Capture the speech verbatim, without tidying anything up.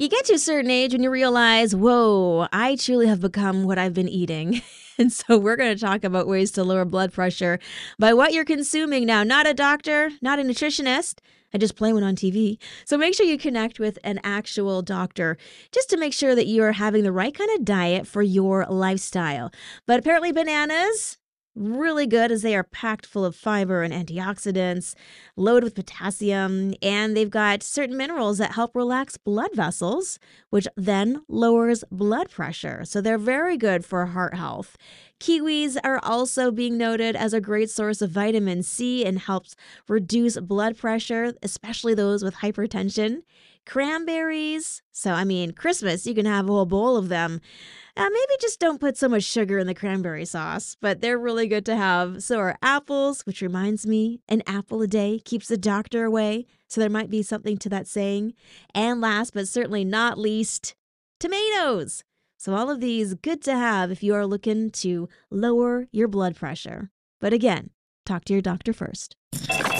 You get to a certain age when you realize, whoa, I truly have become what I've been eating. And so we're going to talk about ways to lower blood pressure by what you're consuming now. Not a doctor, not a nutritionist. I just play one on T V. So make sure you connect with an actual doctor just to make sure that you're having the right kind of diet for your lifestyle. But apparently bananas, really good as they are packed full of fiber and antioxidants, loaded with potassium, and they've got certain minerals that help relax blood vessels, which then lowers blood pressure. So they're very good for heart health. Kiwis are also being noted as a great source of vitamin C and helps reduce blood pressure, especially those with hypertension. Cranberries, so I mean, Christmas, you can have a whole bowl of them. Uh, maybe just don't put so much sugar in the cranberry sauce, but they're really good to have. So are apples, which reminds me, an apple a day keeps the doctor away. So there might be something to that saying. And last but certainly not least, tomatoes. So all of these good to have if you are looking to lower your blood pressure. But again, talk to your doctor first.